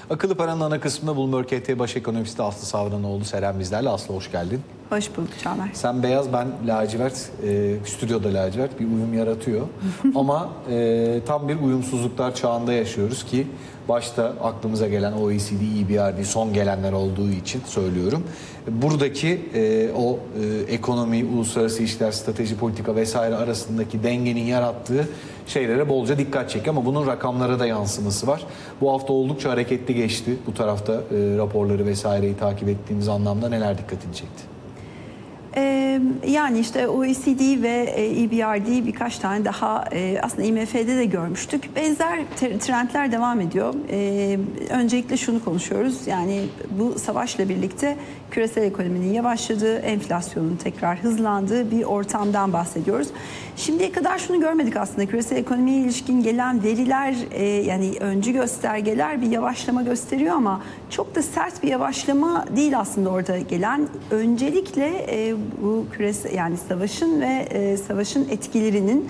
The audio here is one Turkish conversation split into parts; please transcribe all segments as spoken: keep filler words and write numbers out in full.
Akıllı Paranın ana kısmında Bloomberg K T baş ekonomisti Aslı Savranoğlu, Seren bizlerle. Aslı hoş geldin. Hoş bulduk Çağlar. Sen beyaz, ben lacivert, e, stüdyoda lacivert bir uyum yaratıyor. Ama e, tam bir uyumsuzluklar çağında yaşıyoruz ki başta aklımıza gelen O E C D, E B R D son gelenler olduğu için söylüyorum. Buradaki e, o e, ekonomi, uluslararası ilişkiler, strateji, politika vesaire arasındaki dengenin yarattığı şeylere bolca dikkat çekiyor ama bunun rakamlara da yansıması var. Bu hafta oldukça hareketli geçti. Bu tarafta e, raporları vesaireyi takip ettiğimiz anlamda neler dikkatini çekti? Yani işte O E C D ve E B R D birkaç tane daha aslında I M F'de de görmüştük. Benzer trendler devam ediyor. Öncelikle şunu konuşuyoruz. Yani bu savaşla birlikte küresel ekonominin yavaşladığı, enflasyonun tekrar hızlandığı bir ortamdan bahsediyoruz. Şimdiye kadar şunu görmedik aslında. Küresel ekonomiye ilişkin gelen veriler, yani öncü göstergeler bir yavaşlama gösteriyor ama çok da sert bir yavaşlama değil aslında orada gelen. Öncelikle bu küresel, yani savaşın ve e, savaşın etkilerinin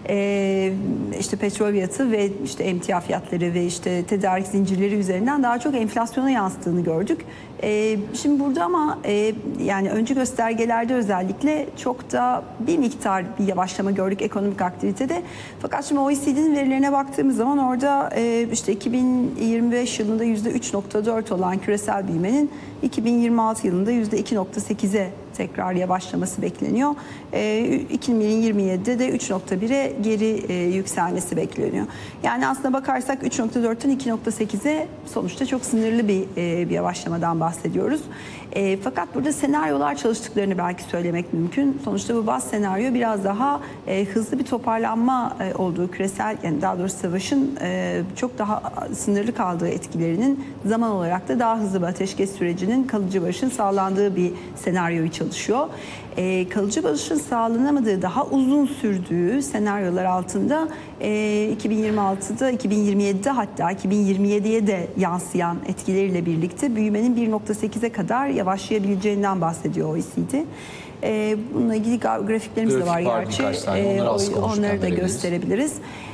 e, işte petrol fiyatı ve işte emtia fiyatları ve işte tedarik zincirleri üzerinden daha çok enflasyona yansıttığını gördük. E, şimdi burada ama e, yani öncü göstergelerde özellikle çok da bir miktar bir yavaşlama gördük ekonomik aktivitede. Fakat şimdi O E C D'nin verilerine baktığımız zaman orada e, işte iki bin yirmi beş yılında yüzde üç nokta dört olan küresel büyümenin iki bin yirmi altı yılında yüzde iki nokta sekize tekrar yavaşlaması bekleniyor. iki bin yirmi yedi'de de üç nokta bire geri yükselmesi bekleniyor. Yani aslında bakarsak üç nokta dört'ten iki nokta sekize sonuçta çok sınırlı bir, bir yavaşlamadan bahsediyoruz. E, fakat burada senaryolar çalıştıklarını belki söylemek mümkün. Sonuçta bu baz senaryo biraz daha e, hızlı bir toparlanma e, olduğu küresel, yani daha doğrusu savaşın e, çok daha sınırlı kaldığı etkilerinin zaman olarak da daha hızlı bir ateşkes sürecinin kalıcı barışın sağlandığı bir senaryoyu çalışıyor. E, kalıcı barışın sağlanamadığı, daha uzun sürdüğü senaryolar altında e, iki bin yirmi altı'da, iki bin yirmi yedi'de hatta iki bin yirmi yedi'ye de yansıyan etkileriyle birlikte büyümenin bir nokta sekize kadar yavaşlayabileceğinden bahsediyor O E C D. E, bununla ilgili grafiklerimiz de var gerçi. E, onları onları da gösterebiliriz.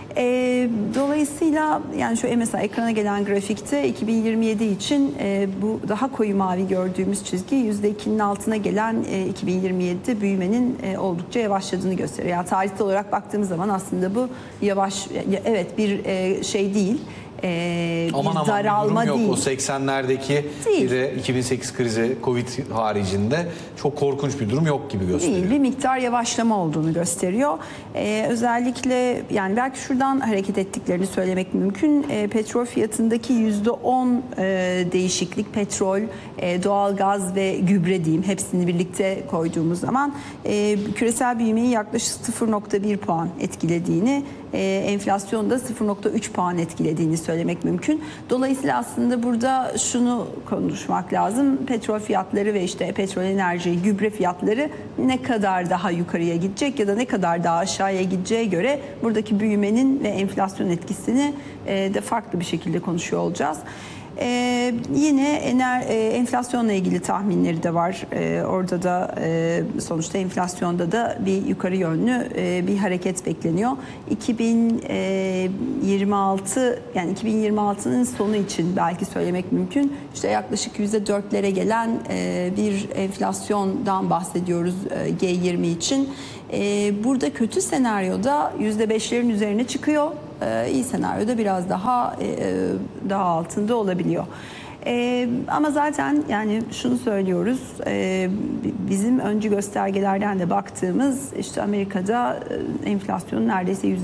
E, dolayısıyla yani şu mesela ekrana gelen grafikte iki bin yirmi yedi için e, bu daha koyu mavi gördüğümüz çizgi yüzde iki'nin altına gelen e, iki bin yirmi yedi'de büyümenin e, oldukça yavaşladığını gösteriyor. Yani tarihsel olarak baktığımız zaman aslında bu yavaş, evet bir e, şey değil. Ee, aman bir aman daralma bir durum yok. değil. O seksenlerdeki bir de iki bin sekiz krizi, Covid haricinde çok korkunç bir durum yok gibi gösteriyor. Değil, bir miktar yavaşlama olduğunu gösteriyor. Ee, özellikle yani belki şuradan hareket ettiklerini söylemek mümkün. Ee, petrol fiyatındaki yüzde on e, değişiklik, petrol, e, doğalgaz ve gübre diyeyim hepsini birlikte koyduğumuz zaman e, küresel büyümeyi yaklaşık sıfır nokta bir puan etkilediğini, e, enflasyonda sıfır nokta üç puan etkilediğini söylemek mümkün. Dolayısıyla aslında burada şunu konuşmak lazım. Petrol fiyatları ve işte petrol, enerji, gübre fiyatları ne kadar daha yukarıya gidecek ya da ne kadar daha aşağıya gideceğe göre buradaki büyümenin ve enflasyon etkisini de farklı bir şekilde konuşuyor olacağız. Ee, yine ener, e, enflasyonla ilgili tahminleri de var. Ee, orada da e, sonuçta enflasyonda da bir yukarı yönlü e, bir hareket bekleniyor. iki bin yirmi altı yani iki bin yirmi altı'nın sonu için belki söylemek mümkün. İşte yaklaşık yüzde dört'lere gelen e, bir enflasyondan bahsediyoruz e, G yirmi için. E, burada kötü senaryoda yüzde beş'lerin üzerine çıkıyor. Ee, iyi senaryoda biraz daha e, daha altında olabiliyor. Ee, ama zaten yani şunu söylüyoruz, e, bizim öncü göstergelerden de baktığımız işte Amerika'da e, enflasyonun neredeyse yüzde